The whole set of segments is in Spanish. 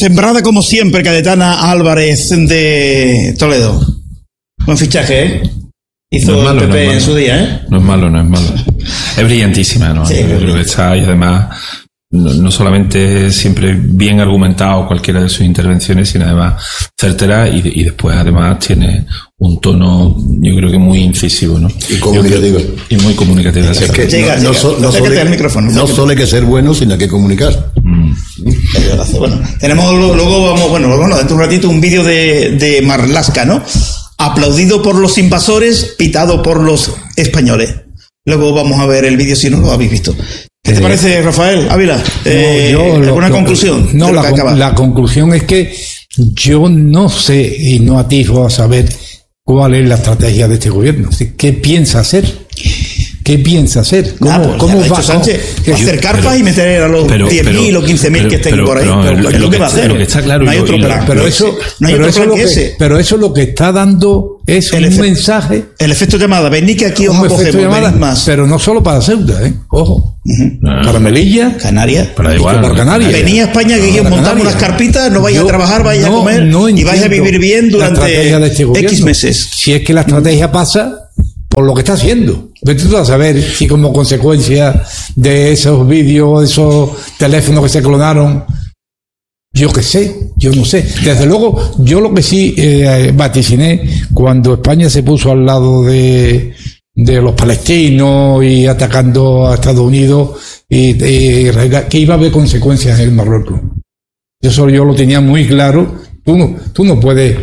sembrada como siempre, Cayetana Álvarez de Toledo. Buen fichaje, ¿eh? Hizo no malo, el PP en su día, ¿eh? No es malo. Es brillantísima, ¿no? Sí, yo creo que está, y además no solamente siempre bien argumentado cualquiera de sus intervenciones, sino además certera, y después además tiene un tono, yo creo que muy incisivo, ¿no? Y comunicativo. Y muy comunicativo. Es que no solo hay que ser bueno, sino hay que comunicar. Bueno, tenemos luego dentro de un ratito un vídeo de Marlaska, ¿no? Aplaudido por los invasores, pitado por los españoles. Luego vamos a ver el vídeo si no lo habéis visto. ¿Qué te parece, Rafael Ávila? ¿Alguna conclusión? No, la conclusión es que yo no sé y no atisbo a saber cuál es la estrategia de este gobierno. ¿Qué piensa hacer? ¿Qué piensa hacer? ¿Cómo va Sánchez? Hacer carpas y meter a los 10.000 o 15.000 que estén por ahí. Es lo que va a hacer. Lo que está claro, no hay otro plan. Pero eso lo que está dando es un mensaje. El efecto llamada. Venid que aquí os acogemos más. Pero no solo para Ceuta, ojo. Para Melilla, Canarias. Para Canarias. Venid a España que aquí os montamos unas carpitas, no vais a trabajar, vais a comer y vais a vivir bien durante X meses. Si es que la estrategia pasa por lo que está haciendo. Vete tú a saber si como consecuencia de esos vídeos, esos teléfonos que se clonaron, yo qué sé, yo no sé. Desde luego, yo lo que sí vaticiné cuando España se puso al lado de los palestinos y atacando a Estados Unidos y que iba a haber consecuencias en el Marruecos. Yo lo tenía muy claro. Tú no puedes,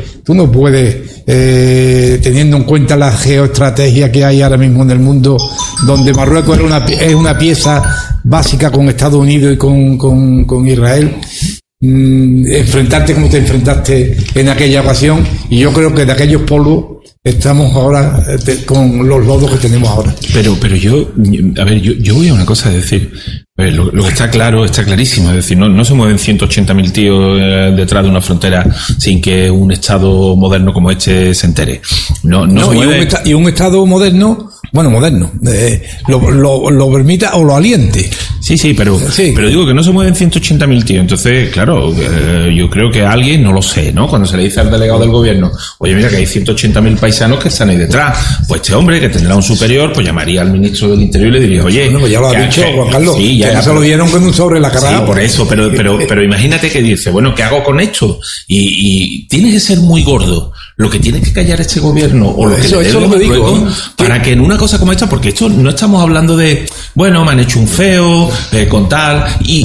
teniendo en cuenta la geoestrategia que hay ahora mismo en el mundo, donde Marruecos es una pieza básica con Estados Unidos y con Israel, enfrentarte como te enfrentaste en aquella ocasión, y yo creo que de aquellos polvos estamos ahora con los lodos que tenemos ahora. Pero yo voy a una cosa, es decir, lo que está claro, está clarísimo, es decir, no se mueven 180.000 tíos detrás de una frontera sin que un Estado moderno como este se entere. No se mueve. Y un Estado moderno, lo permita o lo aliente. Sí, pero digo que no se mueven 180.000 tíos. Entonces, claro, yo creo que alguien, no lo sé, ¿no? Cuando se le dice al delegado del gobierno, oye, mira que hay 180.000 paisanos que están ahí detrás, pues este hombre que tendrá un superior, pues llamaría al ministro del Interior y le diría, oye, bueno, pues ya lo ha dicho Juan Carlos, sí, ya se lo dieron con un sobre en la cara. Sí, por eso, pero imagínate que dice, bueno, ¿qué hago con esto? Y tiene que ser muy gordo lo que tiene que callar este gobierno o lo que eso es lo que digo, para que en una cosa como esta, porque esto no estamos hablando de, bueno, me han hecho un feo, con tal,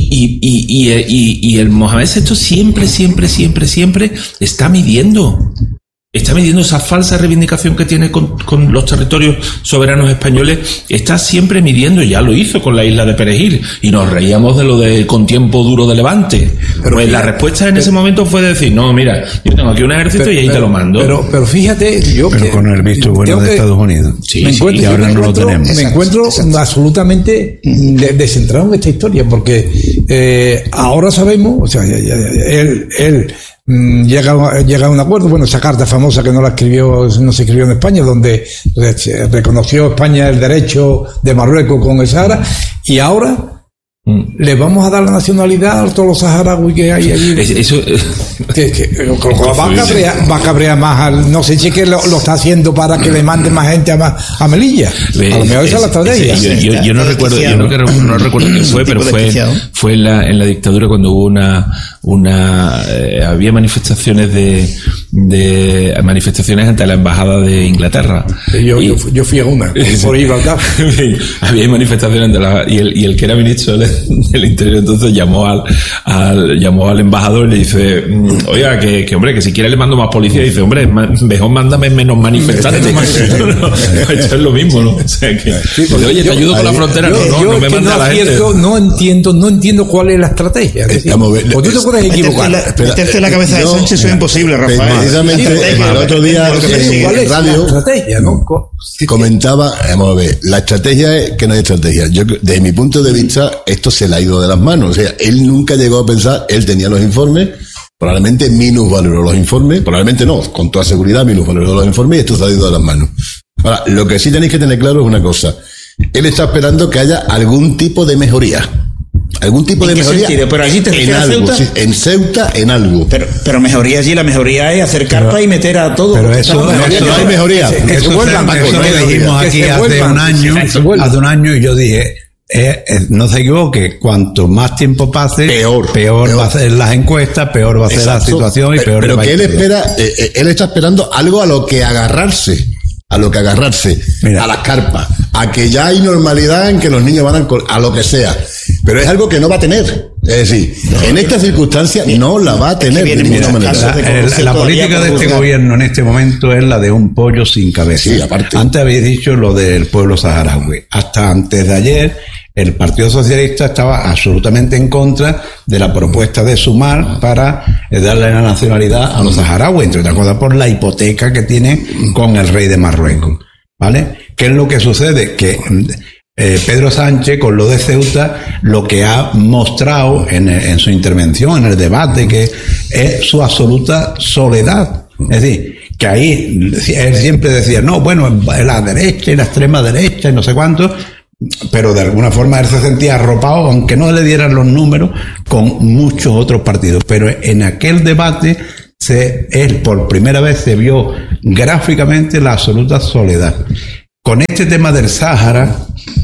y el Mohamed esto siempre está midiendo esa falsa reivindicación que tiene con los territorios soberanos españoles, está siempre midiendo, ya lo hizo con la isla de Perejil, y nos reíamos de lo de con tiempo duro de Levante. Pues la respuesta en ese momento fue decir, no, mira, yo tengo aquí un ejército y ahí te lo mando. Pero fíjate, pero con el visto bueno de Estados Unidos. Y ahora no lo tenemos. Me encuentro absolutamente descentrado en esta historia, porque ahora sabemos, o sea, él llega a un acuerdo, bueno, esa carta famosa que no se escribió en España, donde reconoció España el derecho de Marruecos con el Sahara, y ahora le vamos a dar la nacionalidad a todos los saharauis que hay allí. Eso va a cabrear más no sé si es que lo está haciendo para que le mande más gente a Melilla. A lo mejor esa es la estrategia. Yo no recuerdo qué fue, pero fue en la dictadura cuando hubo había manifestaciones manifestaciones ante la embajada de Inglaterra. Yo fui a una por Gibraltar. Había manifestaciones y el que era ministro del Interior entonces llamó al embajador y le dice, oiga, que hombre, que si quiere le mando más policía. Y dice, hombre, mejor mándame menos manifestantes. Esto es lo mismo, ¿no? O sea que, oye, te ayudo con la frontera. No me manda la gente. No entiendo cuál es la estrategia. O tú te puedes equivocar. Meterte en la cabeza de Sánchez es imposible, Rafael. Precisamente el otro día en radio comentaba, vamos a ver, la estrategia es que no hay estrategia. Yo, desde mi punto de vista, esto se le ha ido de las manos. O sea, él nunca llegó a pensar, él tenía los informes, probablemente minusvaloró los informes, probablemente no, con toda seguridad minusvaloró los informes y esto se ha ido de las manos. Ahora, lo que sí tenéis que tener claro es una cosa. Él está esperando que haya algún tipo de mejoría. Algún tipo de ¿En qué mejoría. sentido? Pero allí te en refieres a algo, Ceuta. sí, en Ceuta, en algo. Pero mejoría allí, la mejoría es hacer carpa y meter a todo. Pero eso No hay mejoría. Eso lo dijimos aquí hace un año y yo dije, no se equivoque, cuanto más tiempo pase, peor va a ser las encuestas, peor va a ser la situación y peor pero va a que él ir. espera, él está esperando algo a lo que agarrarse, Mira. a las carpas, a que ya hay normalidad en que los niños van a lo que sea, pero es algo que no va a tener. Es decir, en esta circunstancia no la va a tener de ninguna manera. La política de este gobierno en este momento es la de un pollo sin cabeza. Sí, aparte. Antes habéis dicho lo del pueblo saharaui. Hasta antes de ayer, el Partido Socialista estaba absolutamente en contra de la propuesta de Sumar para darle la nacionalidad a los saharauis, entre otras cosas por la hipoteca que tiene con el rey de Marruecos. ¿Vale? ¿Qué es lo que sucede? Que Pedro Sánchez, con lo de Ceuta, lo que ha mostrado en su intervención, en el debate, que es su absoluta soledad. Es decir, que ahí él siempre decía, no, bueno, la derecha y la extrema derecha y no sé cuánto, pero de alguna forma él se sentía arropado, aunque no le dieran los números, con muchos otros partidos. Pero en aquel debate, él por primera vez se vio gráficamente la absoluta soledad. Con este tema del Sáhara,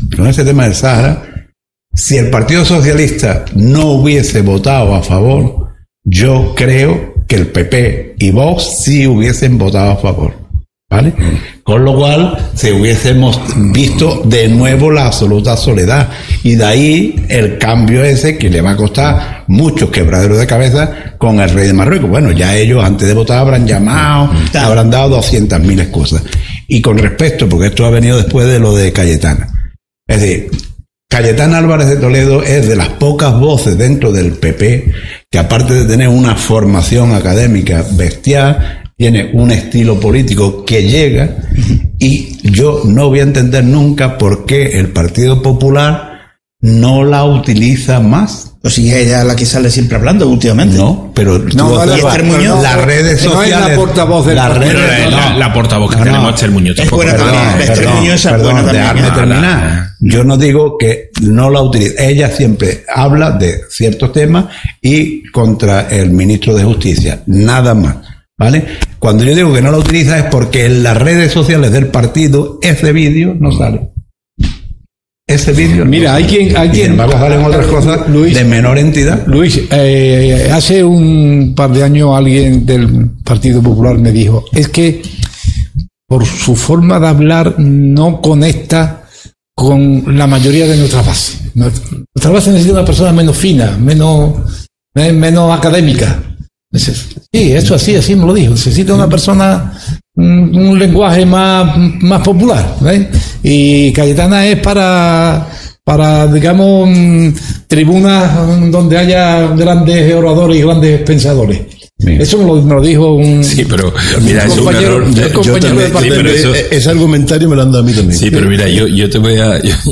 si el Partido Socialista no hubiese votado a favor, yo creo que el PP y Vox sí hubiesen votado a favor, ¿vale? Con lo cual se hubiésemos visto de nuevo la absoluta soledad, y de ahí el cambio ese que le va a costar muchos quebraderos de cabeza con el rey de Marruecos. Bueno, ya ellos antes de votar habrán llamado, habrán dado 200.000 excusas. Y con respecto, porque esto ha venido después de lo de Cayetana, es decir, Cayetana Álvarez de Toledo es de las pocas voces dentro del PP que, aparte de tener una formación académica bestial, tiene un estilo político que llega, y yo no voy a entender nunca por qué el Partido Popular no la utiliza más. Pues sí, ella es la que sale siempre hablando últimamente. No, pero las redes sociales. No es la portavoz del La portavoz que tenemos es Esther Muñoz. Es buena también. Esther Muñoz es buena también. Déjame terminar. Yo no digo que no la utilice. Ella siempre habla de ciertos temas y contra el ministro de Justicia. Nada más. ¿Vale? Cuando yo digo que no la utiliza es porque en las redes sociales del partido ese vídeo no sale. Ese vídeo. Mira, hay quien vamos a en otras cosas, Luis, de menor entidad. Luis, hace un par de años alguien del Partido Popular me dijo, es que por su forma de hablar no conecta con la mayoría de nuestra base. Nuestra base necesita una persona menos fina, menos académica. Sí, eso así me lo dijo. Necesita una persona, un lenguaje más popular, ¿ves? Y Cayetana es para digamos, tribunas donde haya grandes oradores y grandes pensadores. Eso me lo dijo un... Sí, pero mira, es un error. Yo también, ese argumentario me lo han dado a mí también. Sí, pero mira, yo te voy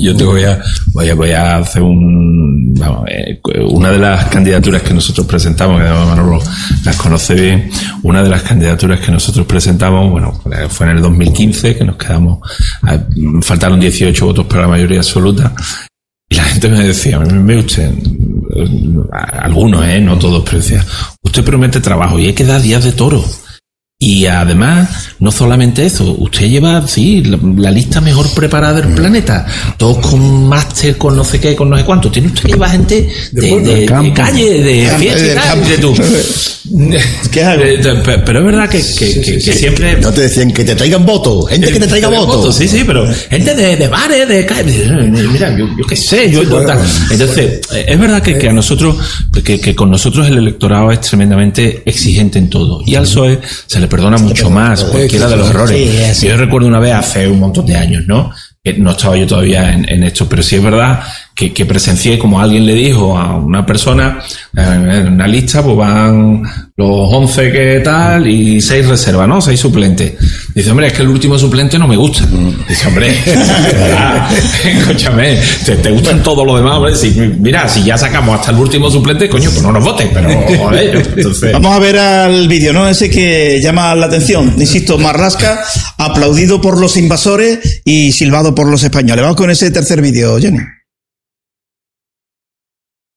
a hacer una de las candidaturas que nosotros presentamos, que además Manolo las conoce bien. Una de las candidaturas que nosotros presentamos, bueno, fue en el 2015, que nos quedamos, faltaron 18 votos para la mayoría absoluta. Y la gente me decía, ve usted, algunos, no todos, pero decía, usted promete trabajo y hay que dar días de toro. Y además, no solamente eso, usted lleva, sí, la lista mejor preparada del planeta, todos con máster, con no sé qué, con no sé cuánto. Tiene usted que llevar gente de calle, de fiesta y de tú. Pero es verdad que siempre... No te decían que te traigan votos, gente que te traiga votos. Sí, pero gente de bares, de calle, mira, yo qué sé, Entonces, es verdad que a nosotros, que con nosotros el electorado es tremendamente exigente en todo. Y al PSOE se le perdona mucho más cualquiera de los errores. Yo recuerdo una vez hace un montón de años, ¿no? Que no estaba yo todavía en esto, pero sí es verdad que presencié como alguien le dijo a una persona, en una lista pues van los 11 que tal y 6 reservas, ¿no? 6 suplentes. Dice, hombre, es que el último suplente no me gusta. Dice, hombre, escúchame, te gustan todos los demás, hombre. Mira, si ya sacamos hasta el último suplente, coño, pues no nos votes, pero joder, entonces... Vamos a ver al vídeo, ¿no? Ese que llama la atención. Insisto, Marlaska, aplaudido por los invasores y silbado por los españoles. Vamos con ese tercer vídeo, Jenny.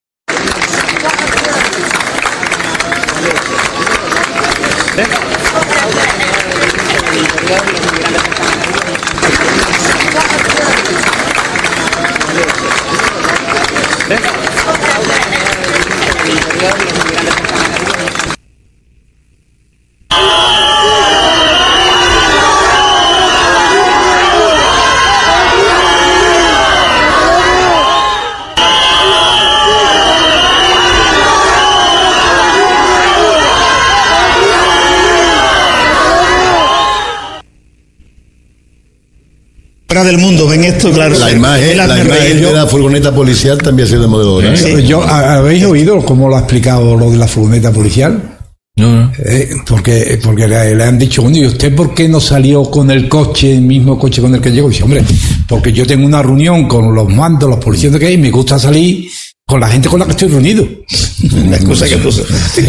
Del mundo, ven esto, claro. La imagen de la furgoneta policial también ha sido de modelo. Sí. ¿Habéis oído cómo lo ha explicado lo de la furgoneta policial? No. Porque le han dicho, bueno, ¿y usted por qué no salió con el coche, el mismo coche con el que llegó? Y dice, hombre, porque yo tengo una reunión con los mandos, los policías de que hay, y me gusta salir con la gente con la que estoy reunido. La excusa que puso.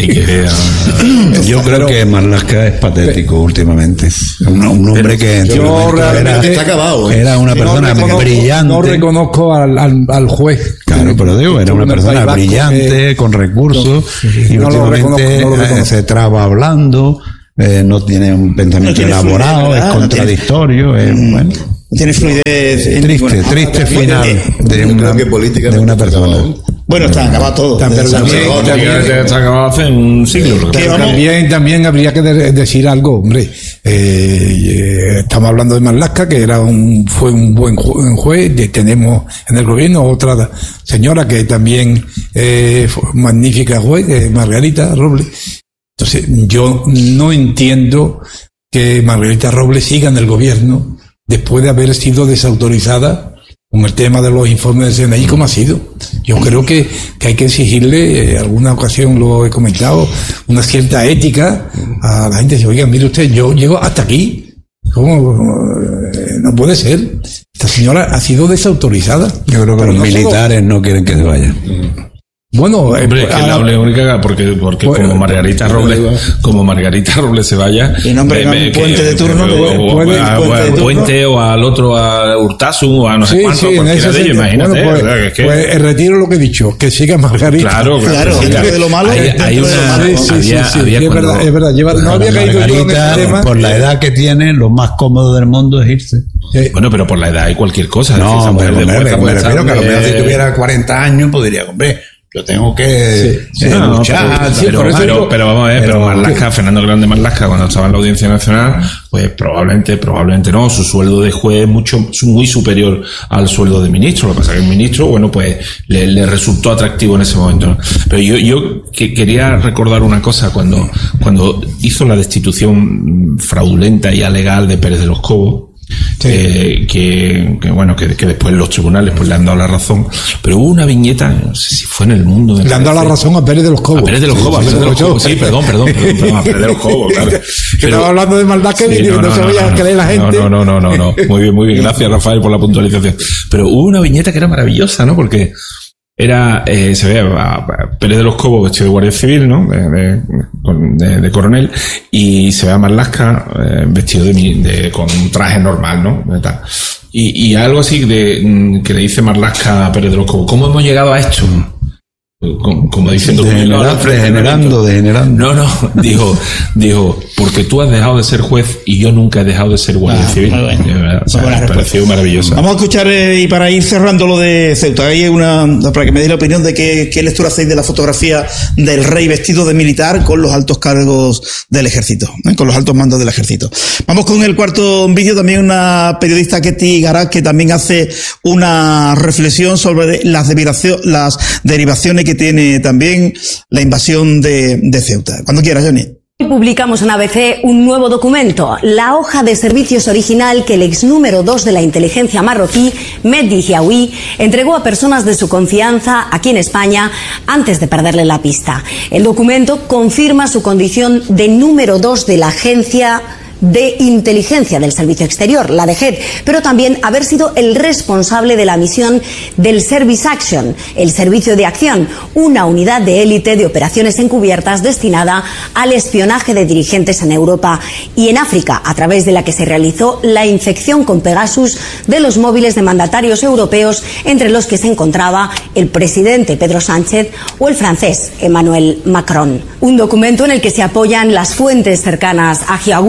Yo creo que Marlaska es patético últimamente. Un hombre que está acabado. Era una persona brillante. No reconozco al juez. Claro, pero digo, era una persona brillante, con recursos, y últimamente se traba hablando, no tiene un pensamiento elaborado, es contradictorio, bueno. Tiene fluidez. Triste final de una persona. Bueno, está acabado todo. Está acabado hace un siglo. También habría que decir algo, hombre. Estamos hablando de Marlaska, que fue un buen juez. Tenemos en el gobierno otra señora que también fue magnífica juez, Margarita Robles. Entonces, yo no entiendo que Margarita Robles siga en el gobierno después de haber sido desautorizada con el tema de los informes del CNI, como ha sido. Yo creo que hay que exigirle, alguna ocasión lo he comentado, una cierta ética a la gente. Dice, oigan, mire usted, yo llego hasta aquí. ¿Cómo? No puede ser. Esta señora ha sido desautorizada. Yo creo que los militares no quieren que se vaya. Bueno, hombre, que la única porque como Margarita Robles se vaya, y nombre un puente de turno, puente o al otro, a Urtasun o a no sé cuánto, cualquiera de ellos, imagínate. Pues retiro lo que he dicho, que siga Margarita. Claro. De lo malo. Es verdad. No había caído yo en el tema. Por la edad que tiene, lo más cómodo del mundo es irse. Bueno, pero por la edad hay cualquier cosa. No, me refiero que a lo mejor si tuviera 40 años podría, hombre, yo tengo que luchar. Pero vamos a ver, pero Marlaska, Fernando Grande Marlaska, cuando estaba en la Audiencia Nacional, pues probablemente no, su sueldo de juez es muy superior al sueldo de ministro. Lo que pasa es que el ministro, bueno, pues le resultó atractivo en ese momento, ¿no? Pero yo quería recordar una cosa, cuando hizo la destitución fraudulenta y alegal de Pérez de los Cobos. Sí. Que después los tribunales pues le han dado la razón, pero hubo una viñeta, no sé si fue en El Mundo, le han dado la razón a Pérez de los Cobos. A Pérez de los Cobos, sí, perdón, a Pérez de los Cobos, claro. Que estaba hablando de maldad que no se vaya a creer la gente. No. Muy bien, gracias Rafael por la puntualización. Pero hubo una viñeta que era maravillosa, ¿no? Porque se ve a Pérez de los Cobos vestido de guardia civil, ¿no? De coronel, y se ve a Marlaska vestido con un traje normal, ¿no? Y algo así que le dice Marlaska a Pérez de los Cobos, ¿cómo hemos llegado a esto? Como diciendo, degenerando. No, dijo, porque tú has dejado de ser juez y yo nunca he dejado de ser guardia civil. Me pareció maravilloso. Vamos a escuchar, y para ir cerrando lo de Ceuta, hay para que me dé la opinión de qué lectura hacéis de la fotografía del rey vestido de militar con los altos cargos del ejército, con los altos mandos del ejército. Vamos con el cuarto vídeo, también una periodista, Ketty Garat, que también hace una reflexión sobre las derivaciones que tiene también la invasión de Ceuta. Cuando quieras, Johnny. Publicamos en ABC un nuevo documento, la hoja de servicios original que el ex número 2 de la inteligencia marroquí, Mehdi Hiaoui, entregó a personas de su confianza aquí en España antes de perderle la pista. El documento confirma su condición de número 2 de la agencia de inteligencia del Servicio Exterior, la DGET, pero también haber sido el responsable de la misión del Service Action, el Servicio de Acción, una unidad de élite de operaciones encubiertas destinada al espionaje de dirigentes en Europa y en África, a través de la que se realizó la infección con Pegasus de los móviles de mandatarios europeos, entre los que se encontraba el presidente Pedro Sánchez o el francés Emmanuel Macron. Un documento en el que se apoyan las fuentes cercanas a Hiaoui,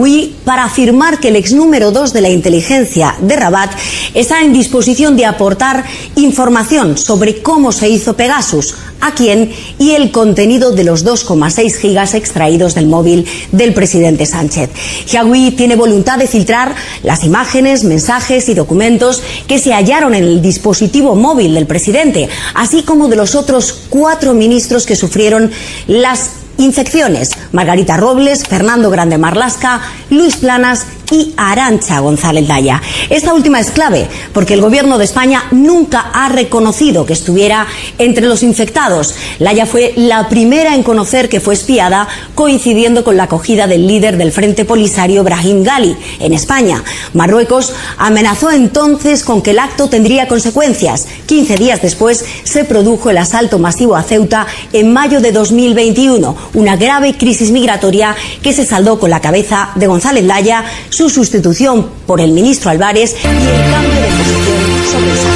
para afirmar que el ex número 2 de la inteligencia de Rabat está en disposición de aportar información sobre cómo se hizo Pegasus, a quién y el contenido de los 2,6 gigas extraídos del móvil del presidente Sánchez. Hiawi tiene voluntad de filtrar las imágenes, mensajes y documentos que se hallaron en el dispositivo móvil del presidente, así como de los otros 4 ministros que sufrieron las infecciones: Margarita Robles, Fernando Grande Marlaska, Luis Planas y Arantxa González Laya. Esta última es clave porque el gobierno de España nunca ha reconocido que estuviera entre los infectados. Laya fue la primera en conocer que fue espiada, coincidiendo con la acogida del líder del Frente Polisario, Brahim Ghali, en España. Marruecos amenazó entonces con que el acto tendría consecuencias. 15 días después se produjo el asalto masivo a Ceuta en mayo de 2021, una grave crisis migratoria que se saldó con la cabeza de González Laya, su sustitución por el ministro Álvarez y el cambio de posición sobre el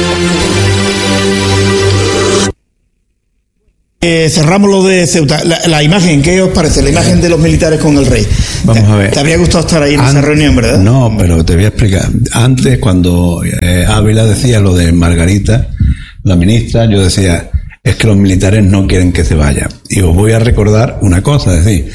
Sáhara. Cerramos lo de Ceuta. La imagen, ¿qué os parece? La imagen de los militares con el rey. Vamos a ver. ¿Te habría gustado estar ahí en esa reunión, verdad? No, pero te voy a explicar. Antes, cuando Ávila decía lo de Margarita, la ministra, yo decía, es que los militares no quieren que se vaya. Y os voy a recordar una cosa, es decir,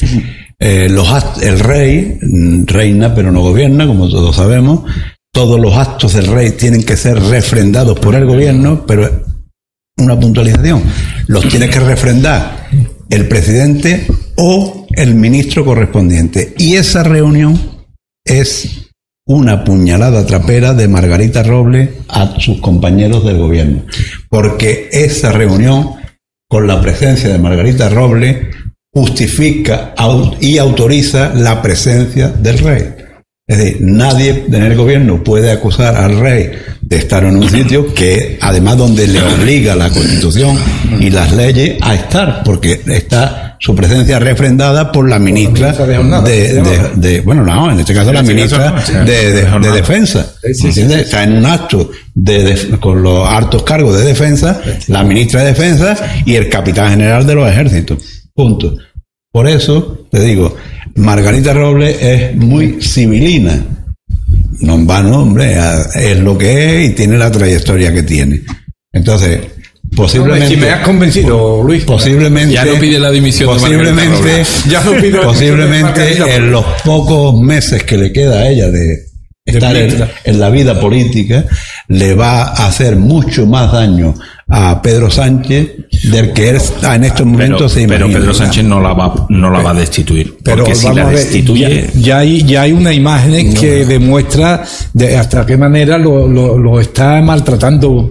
el rey reina pero no gobierna, como todos sabemos. Todos los actos del rey tienen que ser refrendados por el gobierno, pero una puntualización, los tiene que refrendar el presidente o el ministro correspondiente. Y esa reunión es una puñalada trapera de Margarita Robles a sus compañeros del gobierno, porque esa reunión, con la presencia de Margarita Robles, justifica y autoriza la presencia del rey. Es decir, nadie en el gobierno puede acusar al rey de estar en un sitio que, además, donde le obliga la Constitución y las leyes a estar, porque está su presencia refrendada por la ministra bueno, no, en este caso la ministra de Defensa. ¿Entiendes? Está en un acto con los altos cargos de defensa, la ministra de Defensa y el capitán general de los ejércitos. Punto. Por eso, te digo, Margarita Robles es muy civilina. No en vano, hombre, es lo que es y tiene la trayectoria que tiene. Entonces, posiblemente... Si me has convencido, Luis. Posiblemente... Ya no pide la dimisión posiblemente, ya no pido posiblemente en los pocos meses que le queda a ella de estar en la vida política, le va a hacer mucho más daño a Pedro Sánchez del que él está en estos momentos. Pero Pedro Sánchez no la va a destituir, porque si la destituye... Ya hay una imagen que demuestra de hasta qué manera lo está maltratando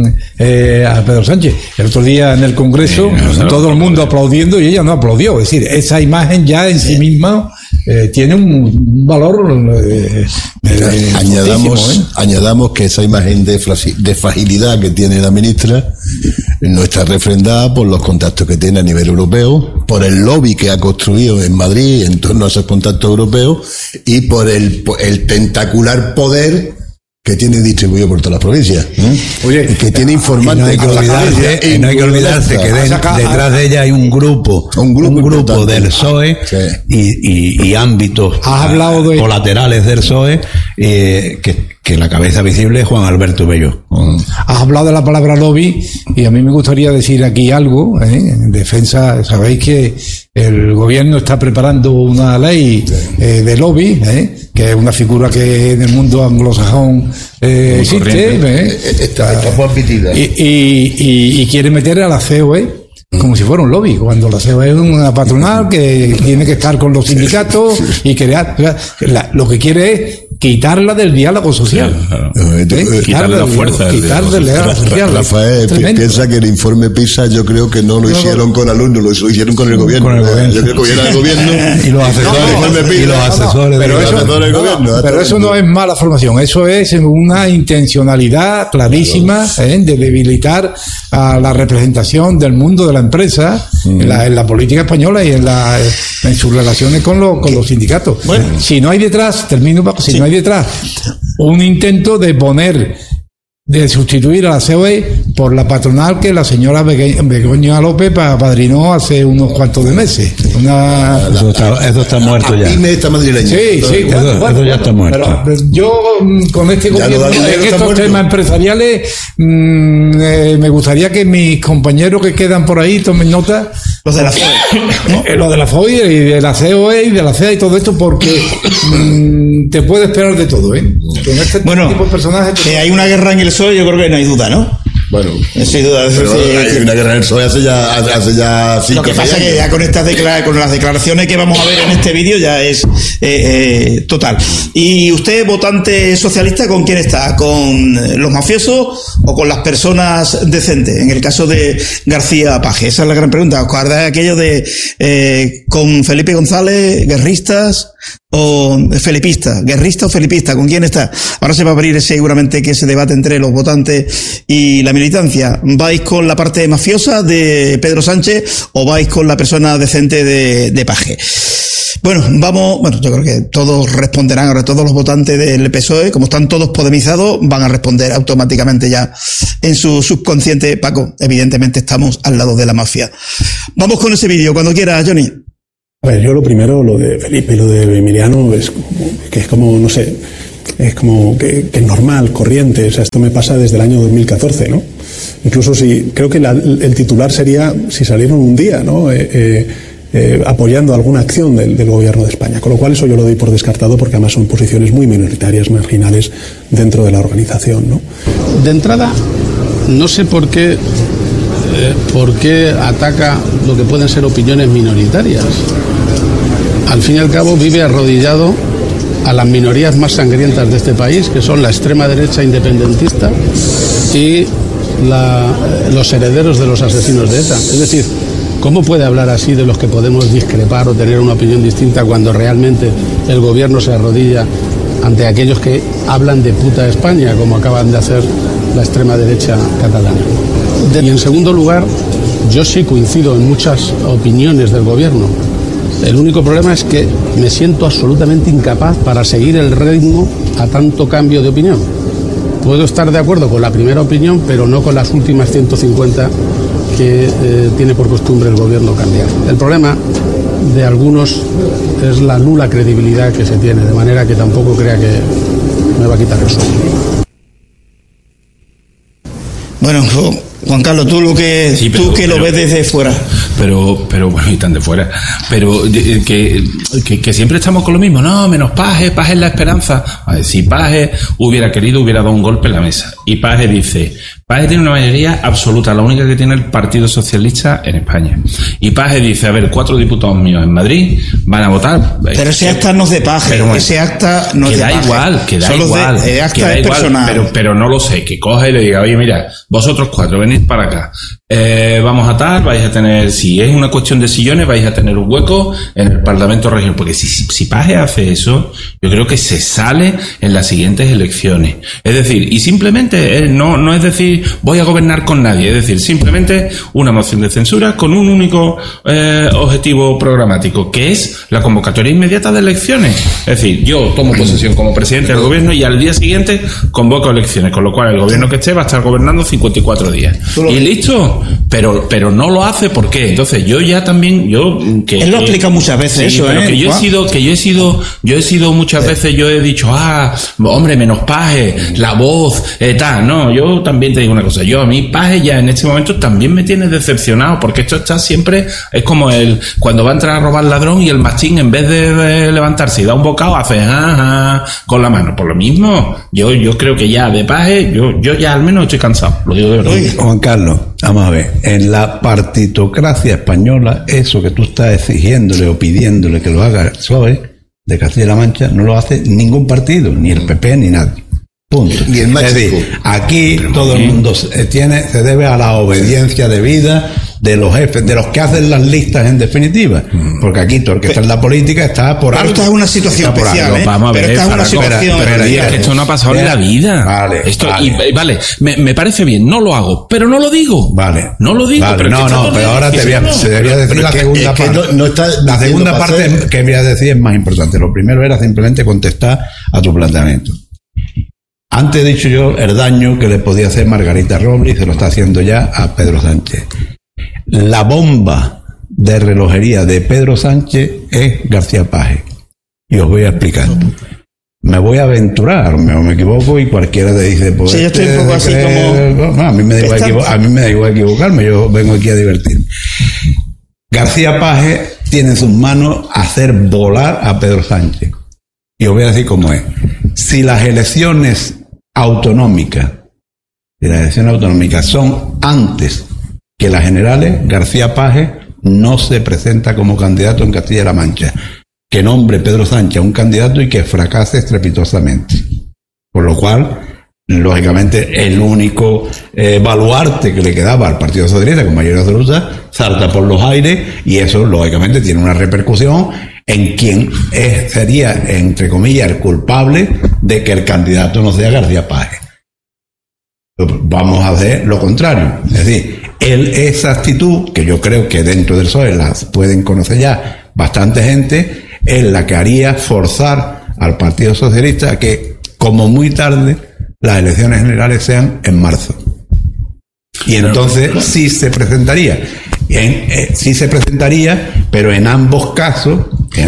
a Pedro Sánchez. El otro día en el Congreso todo el mundo aplaudiendo y ella no aplaudió. Es decir, esa imagen ya en sí misma tiene un valor añadamos que esa imagen de fragilidad que tiene la ministra no está refrendada por los contactos que tiene a nivel europeo, por el lobby que ha construido en Madrid en torno a esos contactos europeos y por el tentacular poder que tiene distribuido por todas las provincias. Oye, que tiene informantes. No hay que olvidarse que detrás de ella hay un grupo del PSOE y ámbitos colaterales del PSOE que la cabeza visible es Juan Alberto Bello. Has hablado de la palabra lobby y a mí me gustaría decir aquí algo, en defensa. Sabéis que el gobierno está preparando una ley de lobby, que es una figura que en el mundo anglosajón existe, está admitida. Y quiere meter a la COE como si fuera un lobby, cuando la COE es una patronal que tiene que estar con los sindicatos y crear. Lo que quiere es quitarla del diálogo social. Quitarle la fuerza. Quitarle el diálogo social. Rafael piensa que el informe PISA yo creo que no lo hicieron con alumnos, lo hicieron con el gobierno. Yo creo que hubiera el gobierno y los asesores del gobierno. Pero eso no es mala formación, eso es una intencionalidad clarísima de debilitar a la representación del mundo de la empresa en la política española y en sus relaciones con los sindicatos. Si no hay detrás un intento de poner de sustituir a la COE por la patronal que la señora Begoña López padrinó hace unos cuantos de meses. Eso está muerto ya. PYME está madrileña. Sí, eso ya está muerto. Pero yo, con este gobierno, en estos temas empresariales, me gustaría que mis compañeros que quedan por ahí tomen nota. Los de la FOE, ¿no? Los de la FOE y de la COE y de la CEA y todo esto, porque te puede esperar de todo, ¿eh? Con este tipo de personajes. Que hay una guerra en el PSOE, yo creo que no hay duda, ¿no? Bueno, sin duda. Hay una guerra en el PSOE hace ya 5 años. Lo que pasa es que ya con las declaraciones que vamos a ver en este vídeo ya es total. ¿Y usted, votante socialista, con quién está? ¿Con los mafiosos o con las personas decentes? En el caso de García Paje, esa es la gran pregunta. ¿Os acordáis de aquello de con Felipe González, guerristas o felipistas? ¿Guerrista o felipista? ¿Con quién está? Ahora se va a abrir seguramente que ese debate entre los votantes y la militancia. ¿Vais con la parte mafiosa de Pedro Sánchez o vais con la persona decente de Paje? Bueno, yo creo que todos responderán, ahora todos los votantes del PSOE, como están todos podemizados, van a responder automáticamente ya en su subconsciente. Paco, evidentemente estamos al lado de la mafia. Vamos con ese vídeo, cuando quieras, Johnny. A ver, yo lo primero, lo de Felipe y lo de Emiliano, es como, no sé, es como que es normal, corriente. O sea, esto me pasa desde el año 2014, ¿no? Incluso si, creo que el titular sería si salieron un día, ¿no? Apoyando alguna acción del gobierno de España. Con lo cual eso yo lo doy por descartado, porque además son posiciones muy minoritarias, marginales dentro de la organización, ¿no? De entrada, no sé por qué ataca lo que pueden ser opiniones minoritarias. Al fin y al cabo vive arrodillado a las minorías más sangrientas de este país, que son la extrema derecha independentista y los herederos de los asesinos de ETA. Es decir, ¿cómo puede hablar así de los que podemos discrepar o tener una opinión distinta cuando realmente el gobierno se arrodilla ante aquellos que hablan de puta España, como acaban de hacer la extrema derecha catalana? Y en segundo lugar, yo sí coincido en muchas opiniones del gobierno. El único problema es que me siento absolutamente incapaz para seguir el ritmo a tanto cambio de opinión. Puedo estar de acuerdo con la primera opinión, pero no con las últimas 150 que tiene por costumbre el gobierno cambiar. El problema de algunos es la nula credibilidad que se tiene, de manera que tampoco crea que me va a quitar el sueño. Bueno, Juan Carlos, tú lo ves desde fuera. Pero bueno, y tan de fuera. Pero que siempre estamos con lo mismo. No, menos Paje es la esperanza. A ver, si Paje hubiera querido, hubiera dado un golpe en la mesa. Y Paje dice, Paje tiene una mayoría absoluta, la única que tiene el Partido Socialista en España. Y Paje dice, a ver, 4 diputados míos en Madrid van a votar. Pero ese acta no es de Paje, ese acta no es de Paje. Que da igual. Acta es personal. Pero no lo sé, que coja y le diga, oye, mira, vosotros 4 venid para acá. Vamos a tal, vais a tener, si es una cuestión de sillones, vais a tener un hueco en el Parlamento regional. Porque si Paje hace eso, yo creo que se sale en las siguientes elecciones. Es decir, y simplemente no es decir, voy a gobernar con nadie. Es decir, simplemente una moción de censura con un único objetivo programático, que es la convocatoria inmediata de elecciones. Es decir, yo tomo posesión como presidente del gobierno y al día siguiente convoco elecciones, con lo cual el gobierno que esté va a estar gobernando 54 días. Y listo. Pero no lo hace, ¿por qué? Entonces yo ya también él lo explica muchas veces, sí, eso, pero que yo he sido muchas veces, yo he dicho, hombre, menos Paje, la voz, tal. No, yo también te digo una cosa, a mí Paje ya en este momento también me tiene decepcionado, porque esto está siempre, es como cuando va a entrar a robar ladrón y el mastín, en vez de levantarse y dar un bocado, hace con la mano. Por lo mismo, yo creo que ya de Paje, yo ya al menos estoy cansado, lo digo de verdad. Juan Carlos, vamos a ver, en la partitocracia española, eso que tú estás exigiéndole o pidiéndole que lo haga el PSOE de Castilla-La Mancha, no lo hace ningún partido, ni el PP ni nadie. Punto. Ni el máximo. Es decir, aquí todo el mundo se debe a la obediencia debida de los jefes, de los que hacen las listas en definitiva. Porque aquí todo el que está en la política está por algo. Esta es una situación especial, Vamos a ver, esta es una situación es que esto no ha pasado en la vida. Vale, vale. Me parece bien, no lo hago, pero no lo digo. Vale. No lo digo. Vale, pero ahora se debería decir la segunda parte. La segunda parte que voy a decir es más importante. Lo primero era simplemente contestar a tu planteamiento. Antes he dicho yo el daño que le podía hacer Margarita Robles y se lo está haciendo ya a Pedro Sánchez. La bomba de relojería de Pedro Sánchez es García Paje. Y os voy a explicar. Me voy a aventurar, me equivoco y cualquiera te dice... Pues sí, yo estoy un poco así como... No, a mí me da igual equivocarme, yo vengo aquí a divertir. García Paje tiene en sus manos hacer volar a Pedro Sánchez. Y os voy a decir cómo es. Si las elecciones autonómicas son antes que las generales, García Paje no se presenta como candidato en Castilla-La Mancha. Que nombre Pedro Sánchez a un candidato y que fracase estrepitosamente. Por lo cual, lógicamente, el único baluarte que le quedaba al Partido Socialista con mayoría absoluta salta por los aires y eso, lógicamente, tiene una repercusión en quien sería, entre comillas, el culpable de que el candidato no sea García Paje. Vamos a hacer lo contrario. Es decir, esa actitud, que yo creo que dentro del PSOE las pueden conocer ya bastante gente, es la que haría forzar al Partido Socialista a que, como muy tarde, las elecciones generales sean en marzo. Y entonces sí se presentaría. Sí se presentaría, pero en ambos casos,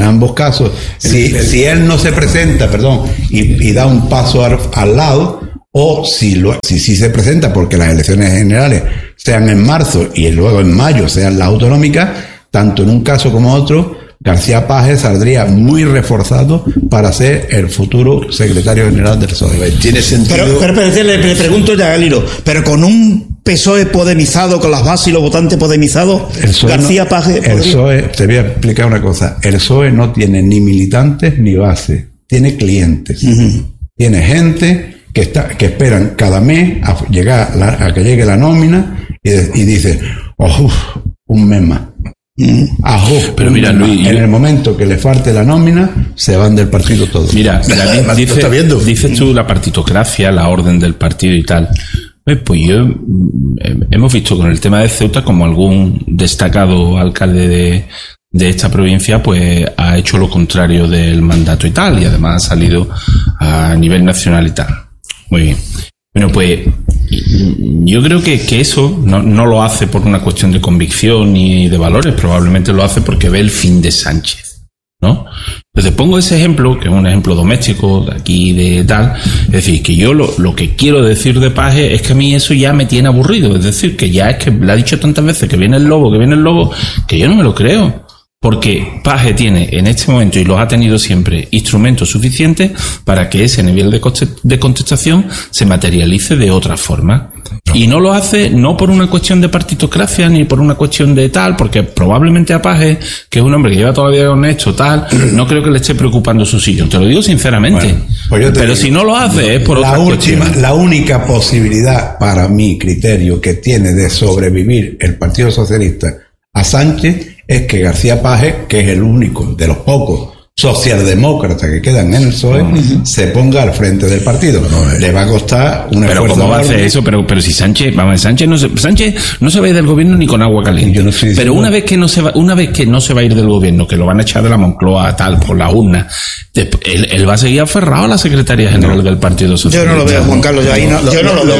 si él no se presenta, y da un paso al lado, o si sí se presenta porque las elecciones generales sean en marzo y luego en mayo sean las autonómicas, tanto en un caso como otro, García Paje saldría muy reforzado para ser el futuro secretario general del PSOE. Tiene sentido. Pero le pregunto ya, Galilo, pero con un PSOE podemizado, con las bases y los votantes podemizados, García Paje. El PSOE, te voy a explicar una cosa. El PSOE no tiene ni militantes ni base, tiene clientes. Tiene gente que esperan cada mes a que llegue la nómina y dice, un mes más. Pero mira, Luis, en el momento que le falte la nómina se van del partido todos. Mira, dices tú la partitocracia, la orden del partido y tal. Pues hemos visto con el tema de Ceuta como algún destacado alcalde de esta provincia pues ha hecho lo contrario del mandato y tal, y además ha salido a nivel nacional y tal. Muy bien. Bueno, pues yo creo que eso no lo hace por una cuestión de convicción ni de valores, probablemente lo hace porque ve el fin de Sánchez, ¿no? Entonces pongo ese ejemplo, que es un ejemplo doméstico de aquí, de tal, es decir, que yo lo que quiero decir de Paje es que a mí eso ya me tiene aburrido, es decir, que ya es que le ha dicho tantas veces que viene el lobo, que yo no me lo creo. Porque Paje tiene en este momento, y los ha tenido siempre, instrumentos suficientes para que ese nivel de contestación se materialice de otra forma. Y no lo hace no por una cuestión de partitocracia ni por una cuestión de tal, porque probablemente a Paje, que es un hombre que lleva toda la vida con esto, tal, no creo que le esté preocupando su sillón. Te lo digo sinceramente. Bueno, pues pero digo, si no lo hace es por otra cuestión. La única posibilidad, para mi criterio, que tiene de sobrevivir el Partido Socialista a Sánchez es que García Paje, que es el único de los pocos socialdemócratas que quedan en el PSOE, se ponga al frente del partido. Le va a costar una esfuerzo. Pero ¿cómo va a hacer eso? Pero si Sánchez no se va a ir del gobierno ni con agua caliente. Pero una vez que no se va a ir del gobierno, que lo van a echar de la Moncloa tal por la urna, él va a seguir aferrado a la secretaria general del Partido Socialista. Yo no lo veo, Juan Carlos, yo no lo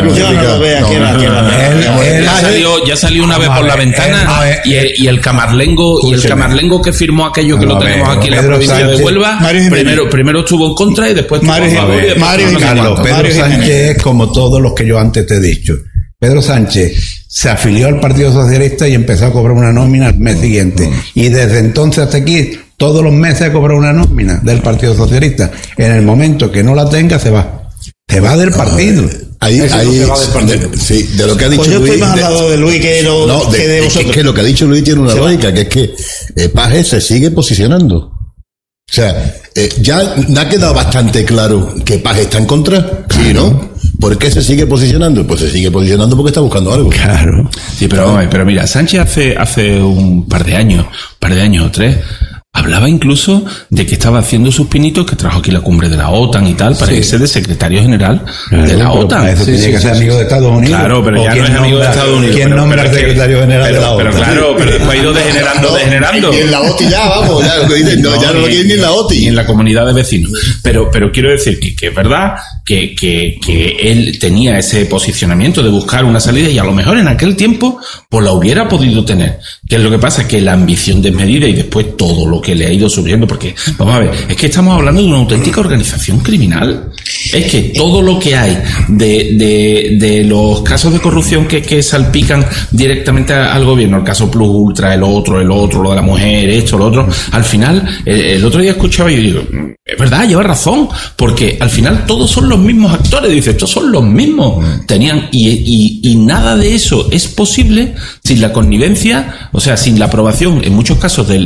veo. Ya salió una vez por la ventana y el camarlengo que firmó aquello que lo tenemos aquí en la provincia de Huelva, primero estuvo en contra y después Pedro Sánchez es como todos los que yo antes te he dicho. Pedro Sánchez se afilió al Partido Socialista y empezó a cobrar una nómina al mes siguiente. Y desde entonces hasta aquí, todos los meses ha cobrado una nómina del Partido Socialista. En el momento que no la tenga, se va. Se va del partido. De lo que ha dicho pues yo Luis. Estoy más al lado de Luis que de vosotros. Es que lo que ha dicho Luis tiene una lógica, que es que Paje se sigue posicionando. O sea, ya ha quedado bastante claro que Paje está en contra, ¿sí, no? ¿Por qué se sigue posicionando? Pues se sigue posicionando porque está buscando algo. Claro. Sí, pero mira, Sánchez hace un par de años o tres, Hablaba incluso de que estaba haciendo sus pinitos, que trajo aquí la cumbre de la OTAN y tal, para irse de secretario general de la OTAN. Eso tiene que ser amigo de Estados Unidos. Claro, pero ya no es amigo de Estados Unidos. ¿Quién nombra al secretario general de la OTAN? Pero claro, pero después ha ido degenerando. Y en la OTI ya, vamos, ya no lo quieren ni en la OTI. Ni en la comunidad de vecinos. Pero quiero decir que es verdad que él tenía ese posicionamiento de buscar una salida y a lo mejor en aquel tiempo pues la hubiera podido tener. Que es lo que pasa, que la ambición desmedida y después todo lo que le ha ido subiendo, porque vamos a ver, es que estamos hablando de una auténtica organización criminal. Es que todo lo que hay de los casos de corrupción que salpican directamente al gobierno, el caso Plus Ultra, el otro, lo de la mujer, esto, lo otro, al final, el otro día escuchaba y yo digo, es verdad, lleva razón, porque al final todos son los mismos actores, dice, estos son los mismos, tenían, y nada de eso es posible sin la connivencia, o sea, sin la aprobación, en muchos casos de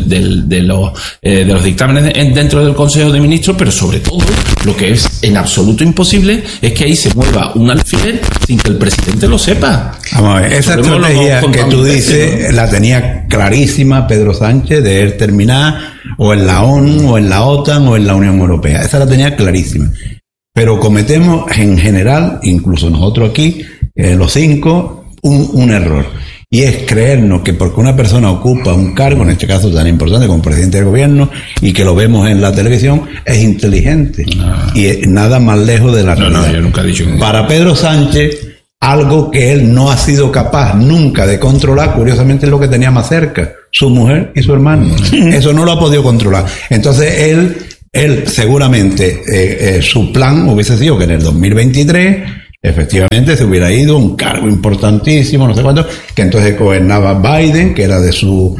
los dictámenes dentro del Consejo de Ministros, pero sobre todo, lo que es en absoluto imposible es que ahí se mueva un alfiler sin que el presidente lo sepa. Vamos a ver, esa estrategia que tú dices, ¿no? La tenía clarísima Pedro Sánchez de él terminar o en la ONU, o en la OTAN, o en la Unión Europea. Esa la tenía clarísima. Pero cometemos en general, incluso nosotros aquí, los 5, un error. Y es creernos que porque una persona ocupa un cargo, en este caso tan importante como presidente del gobierno, y que lo vemos en la televisión, es inteligente. No. Y es nada más lejos de la realidad. Yo nunca he dicho que... Para Pedro Sánchez, algo que él no ha sido capaz nunca de controlar, curiosamente es lo que tenía más cerca, su mujer y su hermano. Eso no lo ha podido controlar. Entonces él seguramente, su plan hubiese sido que en el 2023... efectivamente se hubiera ido un cargo importantísimo, no sé cuánto, que entonces gobernaba Biden, que era de su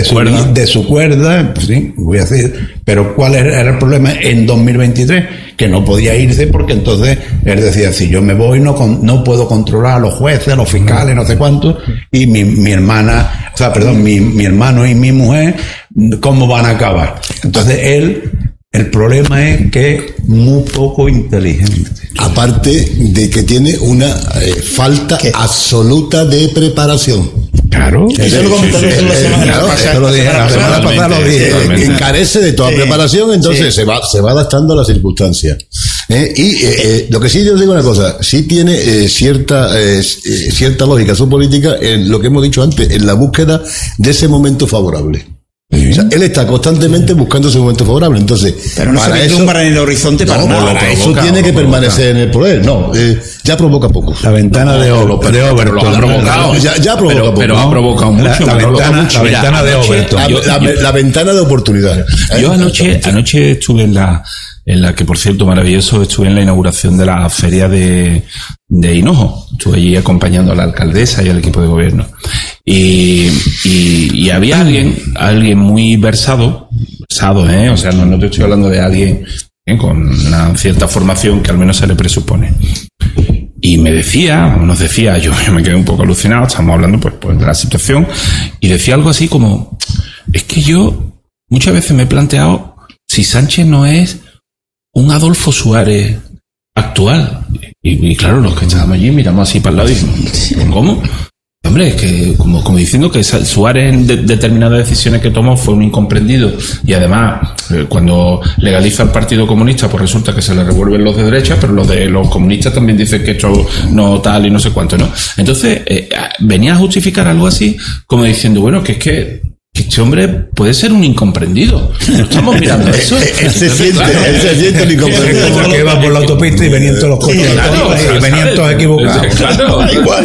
cuerda, pues sí, voy a decir, pero ¿cuál era el problema en 2023? Que no podía irse porque entonces él decía, si yo me voy no puedo controlar a los jueces, a los fiscales, no sé cuánto, y mi hermana, o sea, perdón, mi hermano y mi mujer, ¿cómo van a acabar? Entonces el problema es que es muy poco inteligente. Aparte de que tiene una falta absoluta de preparación. Claro. Eso lo comentaron la semana pasada. Carece de toda preparación, entonces se va adaptando a las circunstancias. Lo que sí yo digo una cosa, sí tiene cierta lógica su política en lo que hemos dicho antes, en la búsqueda de ese momento favorable. O sea, él está constantemente buscando ese momento favorable, entonces pero no se vislumbra en el horizonte para nada. Para eso tiene que permanecer en el poder. Ya provoca poco. La ventana de Overton lo ha provocado. Ya provoca poco. Pero ha provocado mucho. La ventana de Overton. La ventana de oportunidad. Yo anoche estuve en la que, por cierto, maravilloso, estuve en la inauguración de la feria de Hinojo. Estuve allí acompañando a la alcaldesa y al equipo de gobierno. Y había alguien muy versado, o sea, no te estoy hablando de alguien con una cierta formación que al menos se le presupone. Y nos decía, yo me quedé un poco alucinado, estamos hablando pues de la situación, y decía algo así como, es que yo muchas veces me he planteado si Sánchez no es un Adolfo Suárez actual. Y claro, los que estábamos allí miramos así para el lado y decimos, ¿cómo? Hombre, es que como diciendo que Suárez en determinadas decisiones que tomó fue un incomprendido, y además cuando legaliza el Partido Comunista pues resulta que se le revuelven los de derecha, pero los de los comunistas también dicen que esto no tal y no sé cuánto, ¿no? Entonces venía a justificar algo así como diciendo, bueno, que es que este hombre puede ser un incomprendido. No estamos mirando eso. Él se siente un incomprendido. Porque iba por la autopista y venían todos los coches. Y venían todos equivocados. Claro. Igual.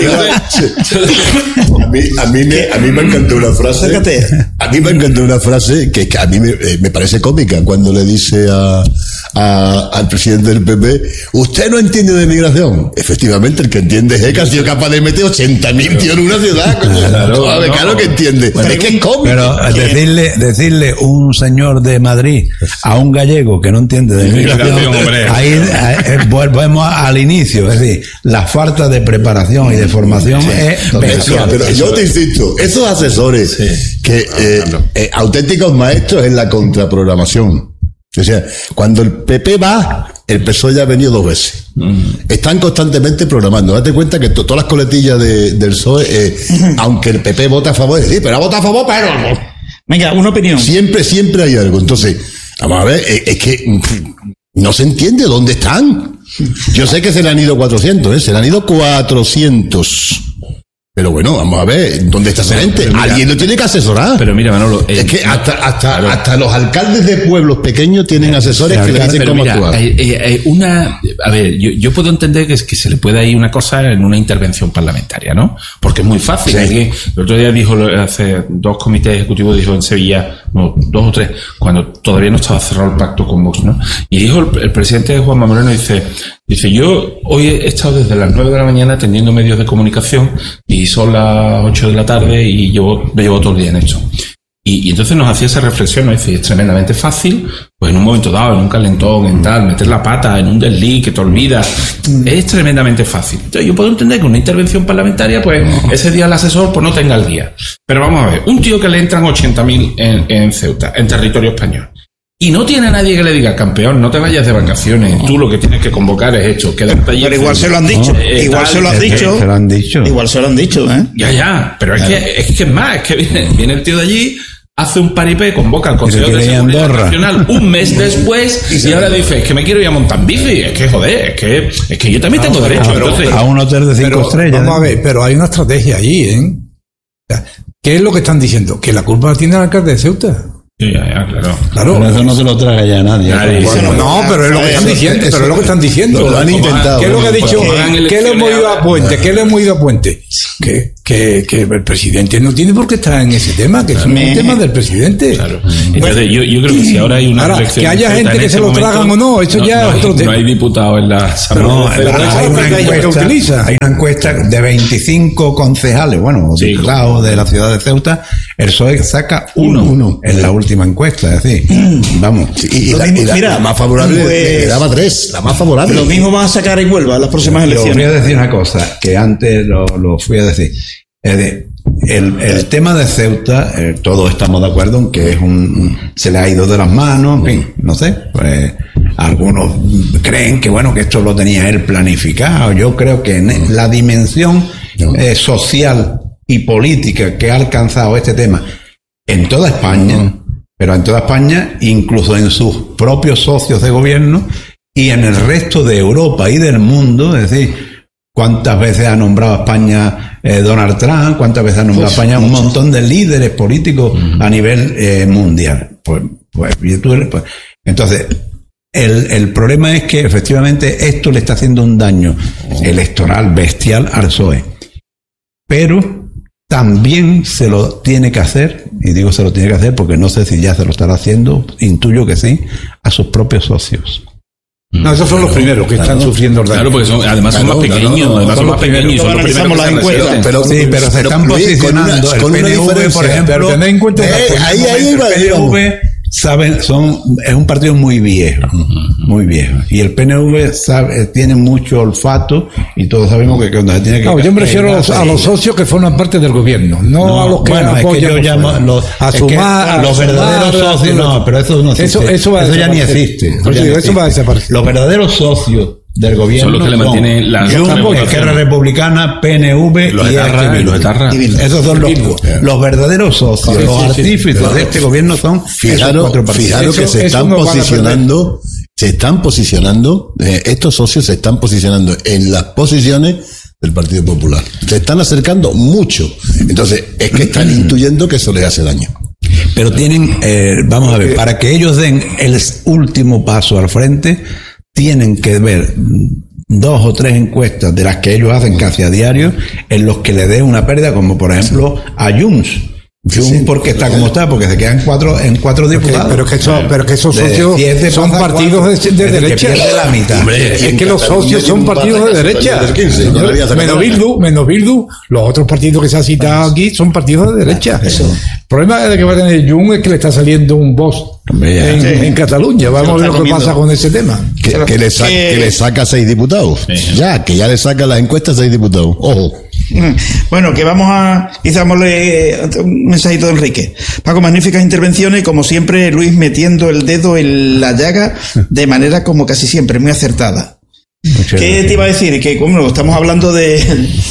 A mí me encantó una frase. A mí me encantó una frase que a mí me parece cómica cuando le dice al presidente del PP, usted no entiende de migración. Efectivamente, el que entiende es que ha sido capaz de meter 80.000 tíos en una ciudad. Claro que entiende. Bueno, es que es cómico. Pero decirle un señor de Madrid a un gallego que no entiende de migración, ahí volvemos al inicio, es decir, la falta de preparación y de formación es bestial. Pero yo te insisto, esos asesores auténticos maestros en la contraprogramación. O sea, cuando el PP va, el PSOE ya ha venido 2 veces. Están constantemente programando. Date cuenta que todas las coletillas del PSOE, aunque el PP vota a favor, sí, pero vota a favor, pero Venga, una opinión. Siempre hay algo. Entonces, vamos a ver, es que no se entiende dónde están. Yo sé que se le han ido 400, se le han ido 400. Pero bueno, vamos a ver, ¿dónde está esa gente? Alguien lo tiene que asesorar. Pero mira, Manolo... es que hasta los alcaldes de pueblos pequeños tienen asesores que les dicen cómo actuar. A ver, yo puedo entender que se le pueda ir una cosa en una intervención parlamentaria, ¿no? Porque es muy fácil. Sí. El otro día dijo, hace 2 comités ejecutivos, dijo en Sevilla, 2 o 3, cuando todavía no estaba cerrado el pacto con Vox, ¿no? Y dijo el presidente Juanma Moreno, dice, yo hoy he estado desde las 9 de la mañana atendiendo medios de comunicación y son las 8 de la tarde y me llevo todo el día en esto. Y entonces nos hacía esa reflexión, ¿no? Dice, es tremendamente fácil, pues en un momento dado, en un calentón, en tal, meter la pata en un desliz que te olvidas, es tremendamente fácil. Entonces yo puedo entender que una intervención parlamentaria, pues ese día el asesor pues no tenga el día. Pero vamos a ver, un tío que le entran 80.000 en Ceuta, en territorio español, y no tiene a nadie que le diga, campeón, no te vayas de vacaciones, tú lo que tienes que convocar es esto, quédate allí. Pero igual se lo han dicho, igual se lo han dicho, ¿eh? Ya, pero es que es más, es que viene el tío de allí, hace un paripé, convoca al Consejo de Seguridad Nacional un mes después y ahora dice, es que me quiero ir a montar en bici, es que joder, es que yo también tengo derecho. Entonces, a un hotel de 5 estrellas. Vamos a ver, pero hay una estrategia allí, ¿eh? O sea, ¿qué es lo que están diciendo? Que la culpa la tiene el alcalde de Ceuta. Sí, claro. Pero eso no se lo traga ya nadie. Pero es lo que están diciendo. Pero es lo que están diciendo. Lo han intentado. ¿Qué es lo que ha dicho? ¿Qué le hemos ido a Puente? ¿Qué le hemos ido a Puente? Que el presidente no tiene por qué estar en ese tema, que es un tema del presidente. Claro. Entonces, yo creo que si ahora hay una reflexión, que haya gente que se lo tragan o no, eso ya es otro tema. No hay diputados en la Asamblea. Hay una encuesta de 25 concejales, diputados de la ciudad de Ceuta. El PSOE saca uno en la última encuesta, es decir, vamos. Y la más favorable le daba 3, la más favorable. Lo mismo van a sacar en Huelva las próximas elecciones. Voy a decir una cosa que antes lo fui a decir. El tema de Ceuta, todos estamos de acuerdo en que se le ha ido de las manos, en fin, no sé, pues algunos creen que que esto lo tenía él planificado. Yo creo que en la dimensión social y política que ha alcanzado este tema en toda España, pero en toda España, incluso en sus propios socios de gobierno y en el resto de Europa y del mundo, es decir, ¿cuántas veces ha nombrado a España Donald Trump? ¿Cuántas veces ha nombrado a España un montón de líderes políticos a nivel mundial? Entonces, el problema es que efectivamente esto le está haciendo un daño electoral bestial al PSOE. Pero también se lo tiene que hacer, y digo se lo tiene que hacer porque no sé si ya se lo estará haciendo, intuyo que sí, a sus propios socios. No, esos son los primeros que están sufriendo el daño. Claro, porque además son más pequeños, son los primeros y son los primeros las encuestas. Pero se están posicionando el PNV, por ejemplo. Tened en cuenta el PNV es un partido muy viejo, y el PNV tiene mucho olfato y todos sabemos que cuando se tiene que... No, yo me refiero a los socios que forman parte del gobierno, no a los que apoyan. Es que yo llamo los verdaderos socios, pero eso no existe. Eso ya ni existe. Eso va a desaparecer. Los verdaderos socios del gobierno son los que le mantienen la Esquerra Republicana, PNV los etarras. Esos son los verdaderos socios, los artífices de este gobierno son esos 4 partidos. Fijaros que se están posicionando, estos socios se están posicionando en las posiciones del Partido Popular. Se están acercando mucho. Entonces, es que están intuyendo que eso les hace daño. Pero tienen, vamos a ver, para que ellos den el último paso al frente, tienen que ver 2 o 3 encuestas de las que ellos hacen casi a diario en los que le dé una pérdida, como por ejemplo a Junts, porque está como está, porque se quedan en cuatro diputados. Pero que esos socios son partidos de derecha. La mitad. Es que los socios son partidos de derecha. Menos Bildu, los otros partidos que se han citado aquí son partidos de derecha. El problema de que va a tener Junts es que le está saliendo un boss en Cataluña. Vamos a ver lo que pasa con ese tema. Que le saca 6 diputados. Que ya le saca las encuestas 6 diputados. Ojo. Bueno, que vamos a dámosle un mensajito de Enrique. Paco, magníficas intervenciones, como siempre Luis metiendo el dedo en la llaga de manera como casi siempre muy acertada. ¿Qué te iba a decir? Que como estamos hablando de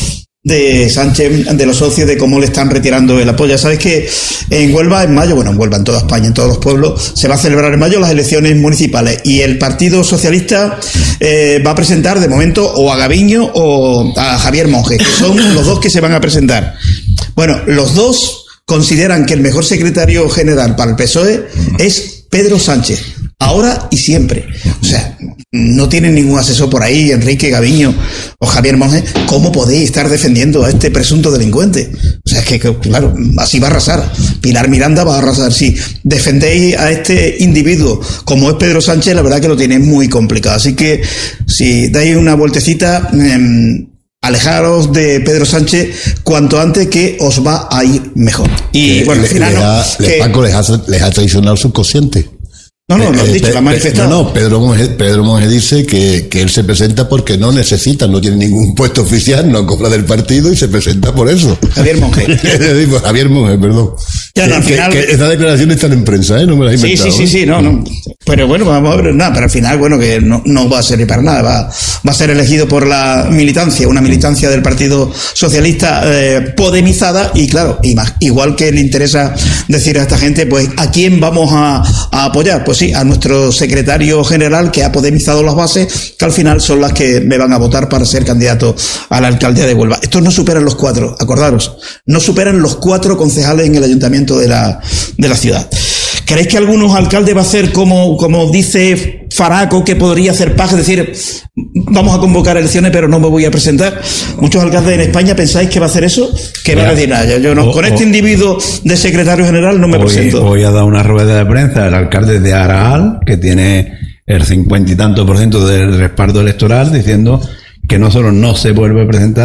de Sánchez, de los socios, de cómo le están retirando el apoyo. Sabes que en Huelva, en mayo, bueno, en Huelva, en toda España, en todos los pueblos, se va a celebrar en mayo las elecciones municipales y el Partido Socialista va a presentar de momento o a Gaviño o a Javier Monge, que son los dos que se van a presentar. Bueno, los dos consideran que el mejor secretario general para el PSOE es Pedro Sánchez, ahora y siempre. O sea, no tienen ningún asesor por ahí, Enrique Gaviño o Javier Monge. ¿Cómo podéis estar defendiendo a este presunto delincuente? O sea, es que claro, así va a arrasar. Pilar Miranda va a arrasar. Si defendéis a este individuo como es Pedro Sánchez, la verdad que lo tenéis muy complicado. Así que si dais una vueltecita, alejaros de Pedro Sánchez cuanto antes, que os va a ir mejor. Y bueno, al final Paco les ha traicionado el subconsciente. No, lo has dicho, lo has manifestado. No, Pedro Monge dice que él se presenta porque no necesita, no tiene ningún puesto oficial, no cobra del partido y se presenta por eso. Javier Monge. Javier Monge, perdón. Ya, no, al final, que esa declaración está en prensa, no me la he inventado. Sí, no. Pero bueno, vamos a ver, pero al final, bueno, que no va a servir para nada, va a ser elegido por la militancia, una militancia del Partido Socialista podemizada, y claro, igual que le interesa decir a esta gente, pues, ¿a quién vamos a apoyar? Pues sí, a nuestro secretario general, que ha podemizado las bases, que al final son las que me van a votar para ser candidato a la alcaldía de Huelva. Estos no superan los 4, acordaros, no superan los 4 concejales en el ayuntamiento de la ciudad. ¿Creéis que algunos alcaldes va a hacer como dice Faraco, que podría hacer paja, es decir, vamos a convocar elecciones pero no me voy a presentar? Muchos alcaldes en España, ¿pensáis que va a hacer eso? Que va a decir, nada, yo no, con este individuo de secretario general no me presento. Hoy ha dado una rueda de prensa el alcalde de Araal, que tiene el 50 y tanto % del respaldo electoral, diciendo que no solo no se vuelve a presentar,